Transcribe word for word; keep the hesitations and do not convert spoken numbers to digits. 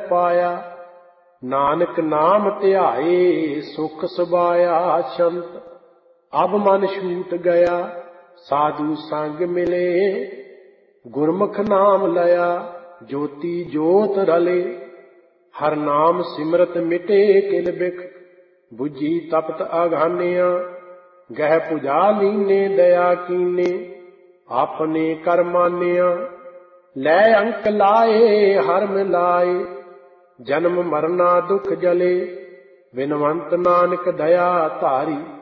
पाया। नानक नाम ध्याए सुख सुभाया शंत। अब मन छूट गया साधु संग मिले। गुरमुख नाम लया ज्योति जोत रले। हर नाम सिमरत मिटे किल बिख। बुझी तपत अघानिया गह पुजा लीने दया कीने। आपने कर मानिया लै अंक लाए हर मिलाए। जन्म मरना दुख जले बिनवंत नानक दया धारी।